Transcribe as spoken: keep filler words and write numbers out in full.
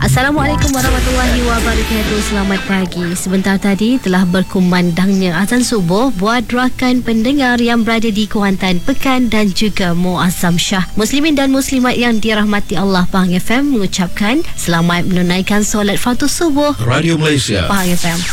Assalamualaikum warahmatullahi wabarakatuh. Selamat pagi. Sebentar tadi telah berkumandangnya azan subuh buat rakan pendengar yang berada di Kuantan, Pekan dan juga Muazzam Shah. Muslimin dan muslimat yang dirahmati Allah, Pahang F M mengucapkan selamat menunaikan solat fardu subuh. Radio Malaysia, Pahang F M.